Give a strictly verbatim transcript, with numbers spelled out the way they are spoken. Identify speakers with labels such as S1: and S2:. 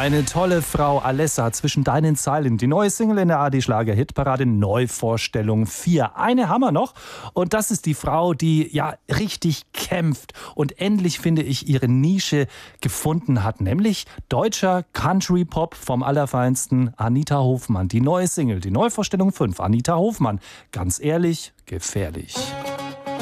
S1: Eine tolle Frau, Alessa, zwischen deinen Zeilen. Die neue Single in der A R D-Schlager-Hitparade, Neuvorstellung vier. Eine haben wir noch und das ist die Frau, die ja richtig kämpft und endlich, finde ich, ihre Nische gefunden hat. Nämlich deutscher Country-Pop vom Allerfeinsten, Anita Hofmann. Die neue Single, die Neuvorstellung fünf. Anita Hofmann, ganz ehrlich, gefährlich.